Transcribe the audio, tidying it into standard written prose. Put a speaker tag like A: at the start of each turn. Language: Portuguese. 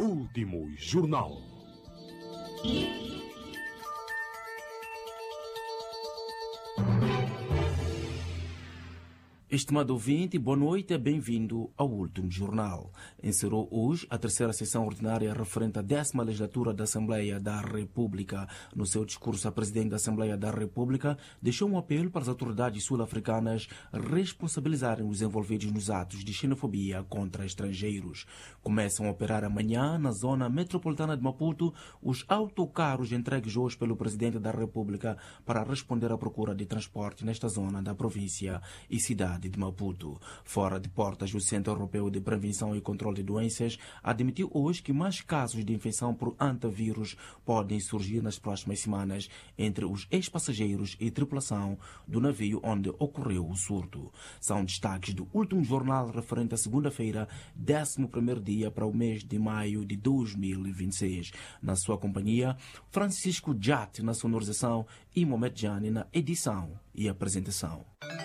A: Último Jornal.
B: Estimado ouvinte, boa noite e bem-vindo ao Último Jornal. Encerrou hoje a terceira sessão ordinária referente à 10ª legislatura da Assembleia da República. No seu discurso, a Presidente da Assembleia da República deixou um apelo para as autoridades sul-africanas responsabilizarem os envolvidos nos atos de xenofobia contra estrangeiros. Começam a operar amanhã na zona metropolitana de Maputo os autocarros entregues hoje pelo Presidente da República para responder à procura de transporte nesta zona da província e cidade de Maputo. Fora de portas, o Centro Europeu de Prevenção e Controle de Doenças admitiu hoje que mais casos de infecção por antavírus podem surgir nas próximas semanas entre os ex-passageiros e tripulação do navio onde ocorreu o surto. São destaques do Último Jornal referente à segunda-feira, 11º dia para o mês de maio de 2026. Na sua companhia, Francisco Jat na sonorização e Mohamed Jani na edição e apresentação.